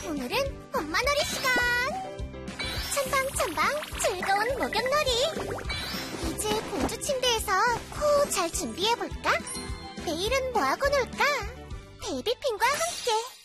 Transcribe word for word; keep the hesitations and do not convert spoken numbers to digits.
오늘은 엄마놀이 시간! 첨방첨방 즐거운 목욕놀이! 이제 공주 침대에서 코 잘 준비해볼까? 내일은 뭐하고 놀까? 베이비핑과 함께!